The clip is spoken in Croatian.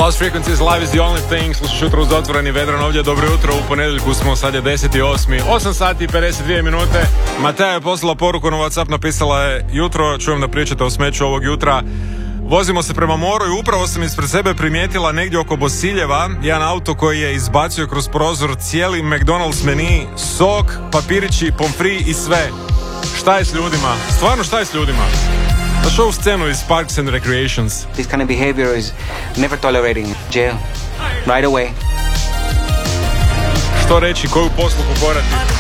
Lost Frequencies, Live is the only thing. Slušaš jutro uz otvoreni vedran ovdje. Dobro jutro, u ponedjeljku smo, sad je 10.8. 8 sati i 52 minute. Mateja je poslala poruku na WhatsApp, napisala je: jutro, čujem da pričate o smeću ovog jutra. Vozimo se prema moru i upravo sam ispred sebe primijetila negdje oko Bosiljeva jedan auto koji je izbacio kroz prozor cijeli McDonald's meni, sok, papirići, pomfri i sve. Šta je s ljudima? Stvarno, šta je s ljudima? Znaš ovu scenu iz Parks and Recreations? This kind of behavior is never tolerating. Jail. Right away. Što reći, koju posluhu porati?